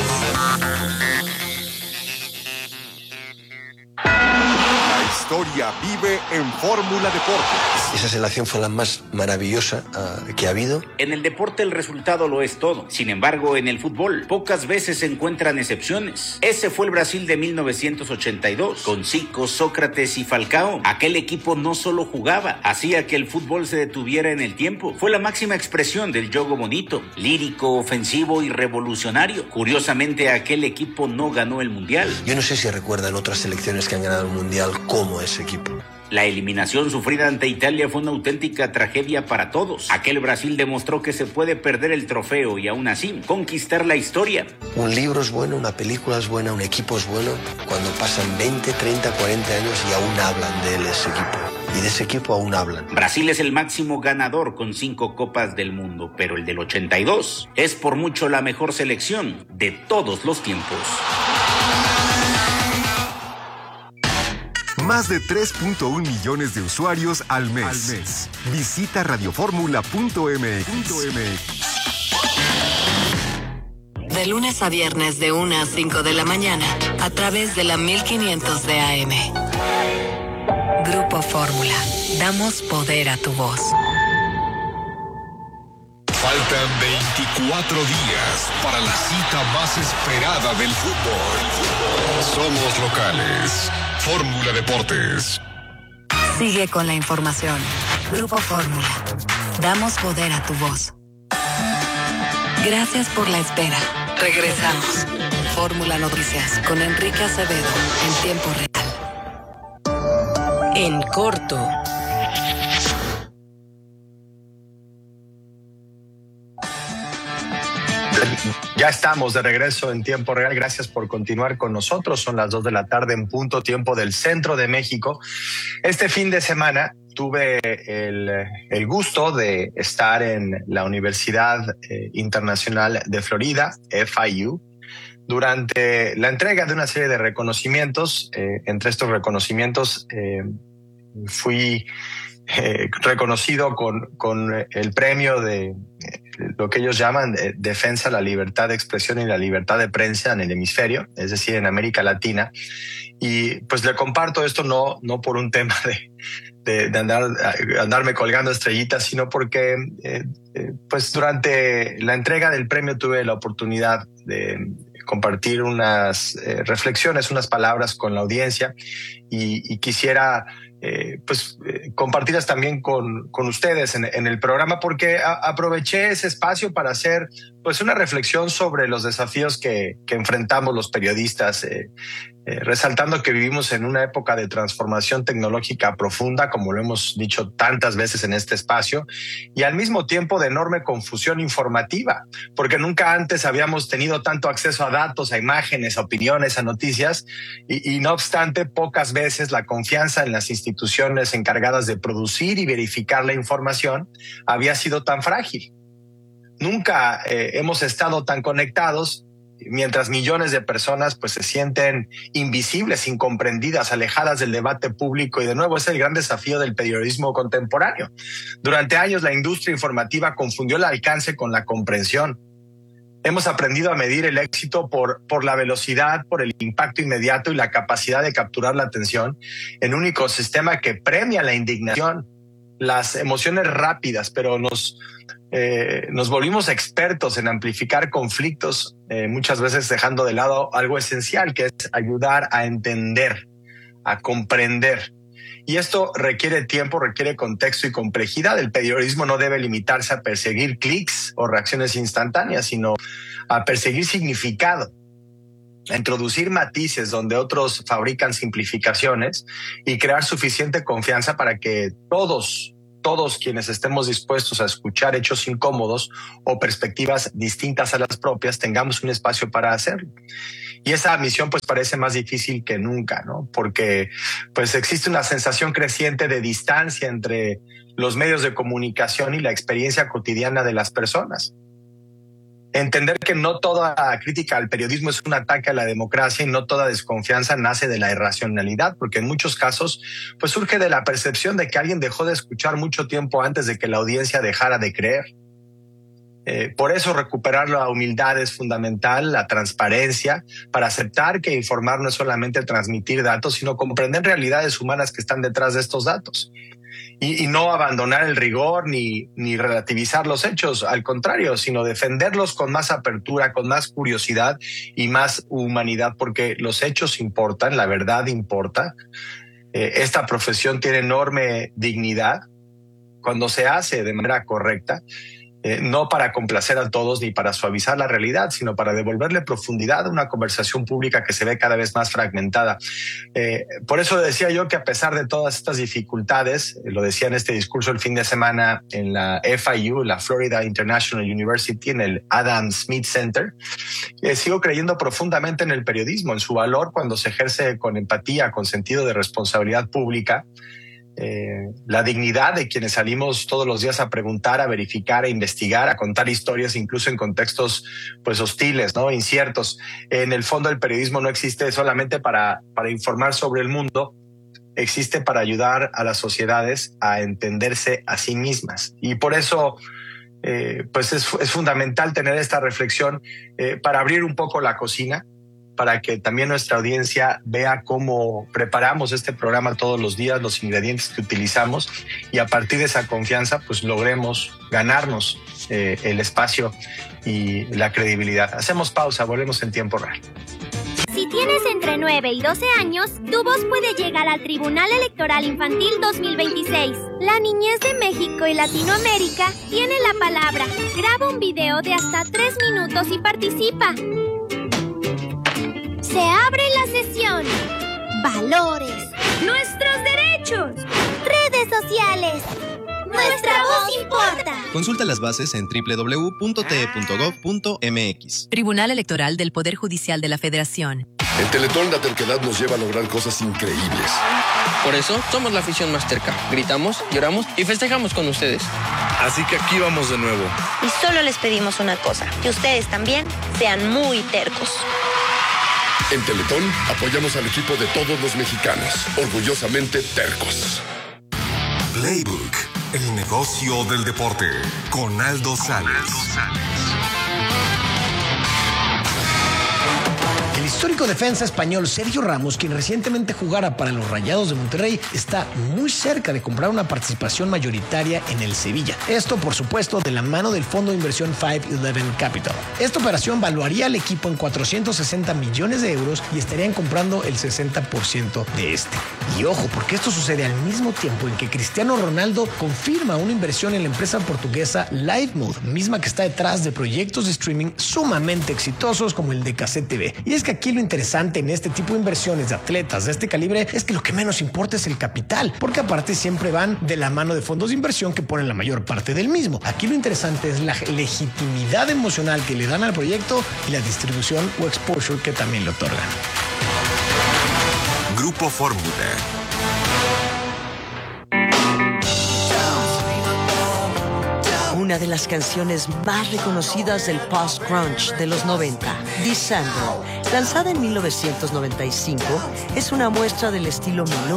La historia vive en Fórmula Deportes. Esa selección fue la más maravillosa uh, que ha habido. En el deporte el resultado lo es todo. Sin embargo, en el fútbol pocas veces se encuentran excepciones. Ese fue el Brasil de mil novecientos ochenta y dos, con Zico, Sócrates y Falcao. Aquel equipo no solo jugaba, hacía que el fútbol se detuviera en el tiempo. Fue la máxima expresión del juego bonito, lírico, ofensivo y revolucionario. Curiosamente, aquel equipo no ganó el Mundial. Yo no sé si recuerdan otras selecciones que han ganado el Mundial como ese equipo. La eliminación sufrida ante Italia fue una auténtica tragedia para todos. Aquel Brasil demostró que se puede perder el trofeo y aún así conquistar la historia. Un libro es bueno, una película es buena, un equipo es bueno cuando pasan veinte, treinta, cuarenta años y aún hablan de él, ese equipo. Y de ese equipo aún hablan. Brasil es el máximo ganador con cinco copas del mundo, pero el del ochenta y dos es por mucho la mejor selección de todos los tiempos. Más de tres punto uno millones de usuarios al mes. Al mes. Visita radio fórmula punto m x. De lunes a viernes de una a cinco de la mañana a través de la mil quinientos de A M. Grupo Fórmula. Damos poder a tu voz. Faltan veinticuatro días para la cita más esperada del fútbol. Somos locales. Fórmula Deportes. Sigue con la información. Grupo Fórmula. Damos poder a tu voz. Gracias por la espera. Regresamos. Fórmula Noticias con Enrique Acevedo en tiempo real. En corto. Ya estamos de regreso en tiempo real. Gracias por continuar con nosotros. Son las dos de la tarde en punto, tiempo del centro de México. Este fin de semana tuve el, el gusto de estar en la Universidad eh, Internacional de Florida, F I U, durante la entrega de una serie de reconocimientos. Eh, entre estos reconocimientos eh, fui eh, reconocido con, con el premio de eh, lo que ellos llaman eh, defensa a la libertad de expresión y la libertad de prensa en el hemisferio, es decir, en América Latina. Y pues le comparto esto no, no por un tema de, de, de andar, andarme colgando estrellitas, sino porque eh, eh, pues durante la entrega del premio tuve la oportunidad de compartir unas eh, reflexiones, unas palabras con la audiencia y, y quisiera eh, pues eh, compartirlas también con, con ustedes en, en el programa, porque a, aproveché ese espacio para hacer pues una reflexión sobre los desafíos que, que enfrentamos los periodistas, eh, eh, resaltando que vivimos en una época de transformación tecnológica profunda, como lo hemos dicho tantas veces en este espacio, y al mismo tiempo de enorme confusión informativa, porque nunca antes habíamos tenido tanto acceso a datos, a imágenes, a opiniones, a noticias, y, y no obstante, pocas veces la confianza en las instituciones encargadas de producir y verificar la información había sido tan frágil. Nunca eh, hemos estado tan conectados mientras millones de personas pues se sienten invisibles, incomprendidas, alejadas del debate público. Y de nuevo es el gran desafío del periodismo contemporáneo. Durante años la industria informativa confundió el alcance con la comprensión. Hemos aprendido a medir el éxito por, por la velocidad, por el impacto inmediato y la capacidad de capturar la atención en un ecosistema que premia la indignación, las emociones rápidas, pero nos, eh, nos volvimos expertos en amplificar conflictos, eh, muchas veces dejando de lado algo esencial, que es ayudar a entender, a comprender. Y esto requiere tiempo, requiere contexto y complejidad. El periodismo no debe limitarse a perseguir clics o reacciones instantáneas, sino a perseguir significado, a introducir matices donde otros fabrican simplificaciones y crear suficiente confianza para que todos, todos quienes estemos dispuestos a escuchar hechos incómodos o perspectivas distintas a las propias, tengamos un espacio para hacerlo. Y esa misión pues parece más difícil que nunca, ¿no? Porque pues existe una sensación creciente de distancia entre los medios de comunicación y la experiencia cotidiana de las personas. Entender que no toda crítica al periodismo es un ataque a la democracia y no toda desconfianza nace de la irracionalidad, porque en muchos casos pues surge de la percepción de que alguien dejó de escuchar mucho tiempo antes de que la audiencia dejara de creer. Eh, por eso recuperar la humildad es fundamental, la transparencia, para aceptar que informar no es solamente transmitir datos, sino comprender realidades humanas que están detrás de estos datos. Y, y no abandonar el rigor ni, ni relativizar los hechos, al contrario, sino defenderlos con más apertura, con más curiosidad y más humanidad, porque los hechos importan, la verdad importa. Eh, esta profesión tiene enorme dignidad cuando se hace de manera correcta. Eh, no para complacer a todos ni para suavizar la realidad, sino para devolverle profundidad a una conversación pública que se ve cada vez más fragmentada. Eh, por eso decía yo que a pesar de todas estas dificultades, eh, lo decía en este discurso el fin de semana en la F I U, la Florida International University, en el Adam Smith Center, eh, sigo creyendo profundamente en el periodismo, en su valor cuando se ejerce con empatía, con sentido de responsabilidad pública. Eh, la dignidad de quienes salimos todos los días a preguntar, a verificar, a investigar, a contar historias, incluso en contextos pues hostiles, ¿no? Inciertos. En el fondo el periodismo no existe solamente para, para informar sobre el mundo, existe para ayudar a las sociedades a entenderse a sí mismas. Y por eso eh, pues es, es fundamental tener esta reflexión eh, para abrir un poco la cocina, para que también nuestra audiencia vea cómo preparamos este programa todos los días, los ingredientes que utilizamos, y a partir de esa confianza pues logremos ganarnos eh, el espacio y la credibilidad. Hacemos pausa, volvemos en tiempo real. Si tienes entre nueve y doce años, tu voz puede llegar al Tribunal Electoral Infantil dos mil veintiséis. La niñez de México y Latinoamérica tiene la palabra. Graba un video de hasta tres minutos y participa. Se abre la sesión. Valores. Nuestros derechos. Redes sociales. Nuestra voz importa. Consulta las bases en doble u doble u doble u punto t e punto gov punto m x. Tribunal Electoral del Poder Judicial de la Federación. En Teletón la terquedad nos lleva a lograr cosas increíbles. Por eso somos la afición más terca. Gritamos, lloramos y festejamos con ustedes. Así que aquí vamos de nuevo. Y solo les pedimos una cosa, que ustedes también sean muy tercos. En Teletón apoyamos al equipo de todos los mexicanos, orgullosamente tercos. Playbook, el negocio del deporte, con Aldo Sales. El histórico defensa español Sergio Ramos, quien recientemente jugara para los Rayados de Monterrey, está muy cerca de comprar una participación mayoritaria en el Sevilla. Esto, por supuesto, de la mano del fondo de inversión cinco once Capital. Esta operación valuaría al equipo en cuatrocientos sesenta millones de euros y estarían comprando el sesenta por ciento de este. Y ojo, porque esto sucede al mismo tiempo en que Cristiano Ronaldo confirma una inversión en la empresa portuguesa LiveMode, misma que está detrás de proyectos de streaming sumamente exitosos como el de Cassette T V. Y es que aquí lo interesante en este tipo de inversiones de atletas de este calibre es que lo que menos importa es el capital, porque aparte siempre van de la mano de fondos de inversión que ponen la mayor parte del mismo. Aquí lo interesante es la legitimidad emocional que le dan al proyecto y la distribución o exposure que también le otorgan. Grupo Fórmula. Una de las canciones más reconocidas del post-grunge de los noventa. Dissandro, lanzada en mil novecientos noventa y cinco, es una muestra del estilo Milo